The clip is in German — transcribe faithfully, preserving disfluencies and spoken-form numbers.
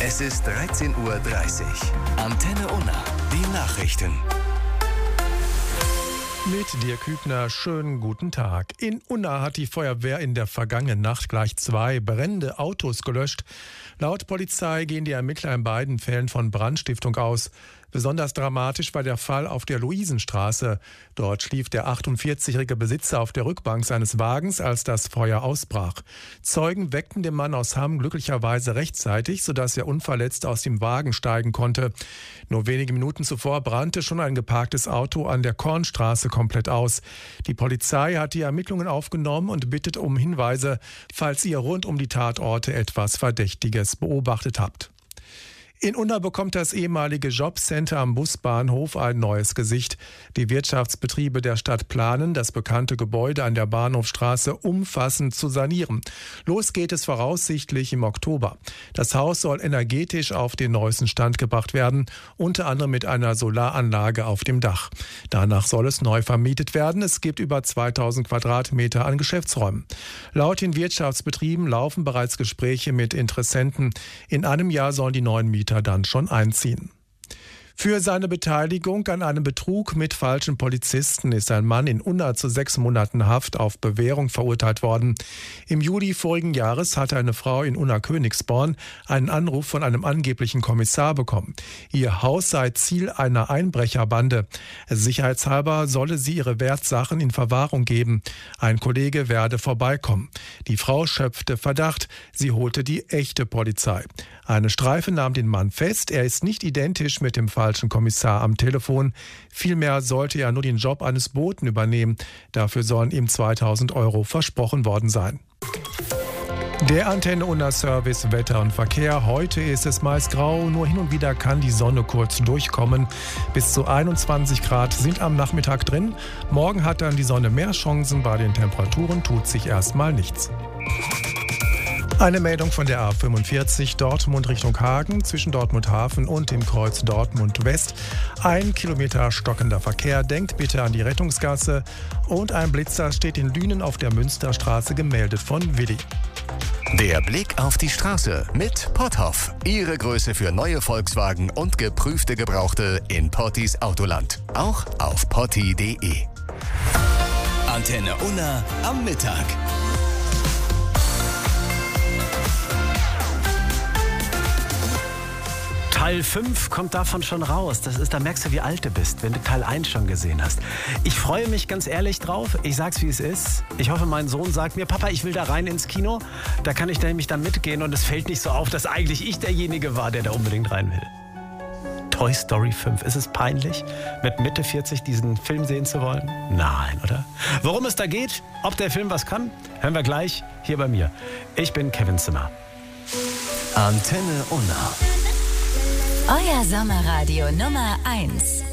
Es ist dreizehn Uhr dreißig. Antenne Unna, die Nachrichten. Mit Dirk Hübner, schönen guten Tag. In Unna hat die Feuerwehr in der vergangenen Nacht gleich zwei brennende Autos gelöscht. Laut Polizei gehen die Ermittler in beiden Fällen von Brandstiftung aus. Besonders dramatisch war der Fall auf der Luisenstraße. Dort schlief der achtundvierzigjährige Besitzer auf der Rückbank seines Wagens, als das Feuer ausbrach. Zeugen weckten den Mann aus Hamm glücklicherweise rechtzeitig, sodass er unverletzt aus dem Wagen steigen konnte. Nur wenige Minuten zuvor brannte schon ein geparktes Auto an der Kornstraße komplett aus. Die Polizei hat die Ermittlungen aufgenommen und bittet um Hinweise, falls ihr rund um die Tatorte etwas Verdächtiges beobachtet habt. In Unna bekommt das ehemalige Jobcenter am Busbahnhof ein neues Gesicht. Die Wirtschaftsbetriebe der Stadt planen, das bekannte Gebäude an der Bahnhofstraße umfassend zu sanieren. Los geht es voraussichtlich im Oktober. Das Haus soll energetisch auf den neuesten Stand gebracht werden, unter anderem mit einer Solaranlage auf dem Dach. Danach soll es neu vermietet werden. Es gibt über zweitausend Quadratmeter an Geschäftsräumen. Laut den Wirtschaftsbetrieben laufen bereits Gespräche mit Interessenten. In einem Jahr sollen die neuen Mieter dann schon einziehen. Für seine Beteiligung an einem Betrug mit falschen Polizisten ist ein Mann in Unna zu sechs Monaten Haft auf Bewährung verurteilt worden. Im Juli vorigen Jahres hatte eine Frau in Unna-Königsborn einen Anruf von einem angeblichen Kommissar bekommen. Ihr Haus sei Ziel einer Einbrecherbande. Sicherheitshalber solle sie ihre Wertsachen in Verwahrung geben. Ein Kollege werde vorbeikommen. Die Frau schöpfte Verdacht. Sie holte die echte Polizei. Eine Streife nahm den Mann fest. Er ist nicht identisch mit dem falschen Kommissar am Telefon. Vielmehr sollte er nur den Job eines Boten übernehmen. Dafür sollen ihm zweitausend Euro versprochen worden sein. Der Antenne Unna Service Wetter und Verkehr. Heute ist es meist grau, nur hin und wieder kann die Sonne kurz durchkommen. Bis zu einundzwanzig Grad sind am Nachmittag drin. Morgen hat dann die Sonne mehr Chancen. Bei den Temperaturen tut sich erstmal nichts. Eine Meldung von der A fünfundvierzig Dortmund Richtung Hagen zwischen Dortmund Hafen und dem Kreuz Dortmund West. Ein Kilometer stockender Verkehr. Denkt bitte an die Rettungsgasse. Und ein Blitzer steht in Lünen auf der Münsterstraße, gemeldet von Willi. Der Blick auf die Straße mit Potthoff. Ihre Größe für neue Volkswagen und geprüfte Gebrauchte in Pottis Autoland. Auch auf potti punkt de. Antenne Unna am Mittag. Teil fünf kommt davon schon raus. Das ist, da merkst du, wie alt du bist, wenn du Teil eins schon gesehen hast. Ich freue mich ganz ehrlich drauf. Ich sag's, wie es ist. Ich hoffe, mein Sohn sagt mir, Papa, ich will da rein ins Kino. Da kann ich nämlich dann mitgehen und es fällt nicht so auf, dass eigentlich ich derjenige war, der da unbedingt rein will. Toy Story fünf. Ist es peinlich, mit Mitte vierzig diesen Film sehen zu wollen? Nein, oder? Worum es da geht, ob der Film was kann, hören wir gleich hier bei mir. Ich bin Kevin Zimmer. Antenne Unna. Euer Sommerradio Nummer eins.